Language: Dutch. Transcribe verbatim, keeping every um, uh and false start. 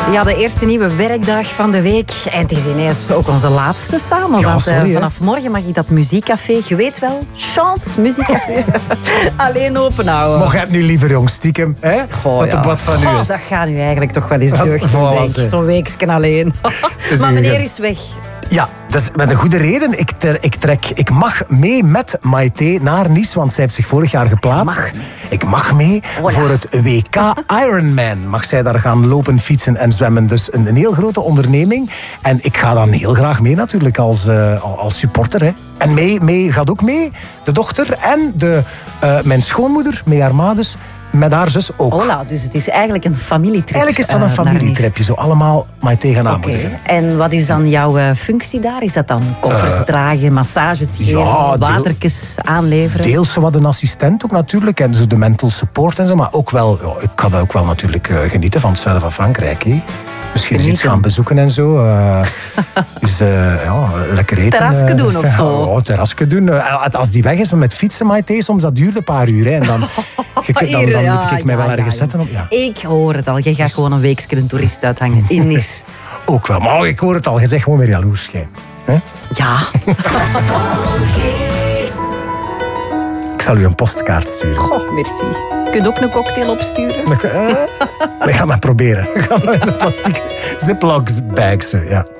Ja, de eerste nieuwe werkdag van de week. En het is ineens ook onze laatste samen. Ja, want sorry, uh, vanaf morgen mag ik dat muziekcafé, je weet wel, Chance Muziekcafé, alleen open houden. Mocht je het nu liever, jong, stiekem, hè? Goh, wat de ja. bad van Goh, u is. dat gaat nu eigenlijk toch wel eens deugd doen, Voilà, denk zeg. ik. Zo'n weekje alleen. Is Maar u meneer gegund. is weg. Ja, dat is met een goede reden. Ik, ter, ik, trek, ik mag mee met Maite naar Nice, want zij heeft zich vorig jaar geplaatst. Mag. Ik mag mee Hola. voor het W K Ironman. Mag zij daar gaan lopen, fietsen en zwemmen. Dus een, een heel grote onderneming. En ik ga dan heel graag mee natuurlijk als, uh, als supporter. Hè. En mee, mee gaat ook mee de dochter en de, uh, mijn schoonmoeder, met haar ma dus, met haar zus ook. Hola, dus het is eigenlijk een familietrip. Eigenlijk is het wel een uh, naar familietripje, zo allemaal Maite gaan aanmoedigen. Oké. En wat is dan jouw uh, functie daar? Is dat dan koffers dragen, massages geven, ja, deel- watertjes aanleveren? Deels zo wat een assistent ook natuurlijk. En zo de mental support en zo. Maar ook wel, ja, ik ga dat ook wel natuurlijk uh, genieten van het zuiden van Frankrijk. Hè. Misschien eens iets Genieten. gaan bezoeken en zo. Uh, is uh, ja, lekker eten. Terrasje uh, doen of zo? Ja, terrasje doen. Uh, als die weg is met fietsen, Maite, soms dat duurt een paar uur. Hè. En dan, je kunt- dan, dan Hier, moet ik ja, mij wel ja, ergens ja. zetten. Op, ja. Ik hoor het al. Je gaat gewoon een weekje een toerist uithangen in Nice. Ook wel. Maar ik hoor het al. Je zegt gewoon weer jaloers. Jij. Hè? Ja. Ik zal u een postkaart sturen. Oh, merci. Kun je ook een cocktail opsturen? Uh, we gaan dat proberen. We gaan dat in een plastic ziploc bag. Zo, ja.